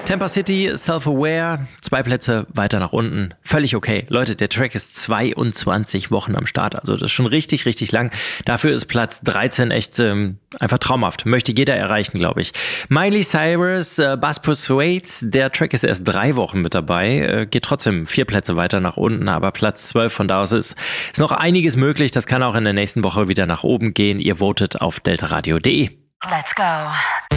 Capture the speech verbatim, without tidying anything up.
Tampa City, Self-Aware, zwei Plätze weiter nach unten. Völlig okay. Leute, der Track ist zweiundzwanzig Wochen am Start. Also das ist schon richtig, richtig lang. Dafür ist Platz dreizehn echt ähm, einfach traumhaft. Möchte jeder erreichen, glaube ich. Miley Cyrus, äh, Buzz Persuade. Der Track ist erst drei Wochen mit dabei. Äh, geht trotzdem vier Plätze weiter nach unten. Aber Platz zwölf, von da aus ist, ist noch einiges möglich. Das kann auch in der nächsten Woche wieder nach oben gehen. Ihr votet auf deltaradio punkt de. Let's go.